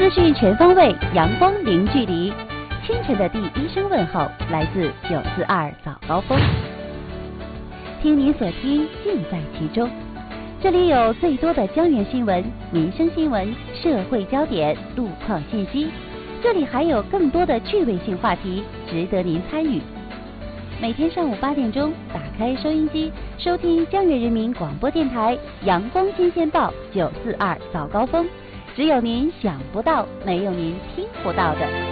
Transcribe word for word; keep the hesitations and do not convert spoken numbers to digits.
资讯全方位，阳光零距离。清晨的第一声问候来自九四二早高峰，听你所听，尽在其中。这里有最多的江源新闻、民生新闻、社会焦点、路况信息，这里还有更多的趣味性话题，值得您参与。每天上午八点钟，打开收音机，收听江源人民广播电台阳光新鲜报九四二早高峰，只有您想不到，没有您听不到的。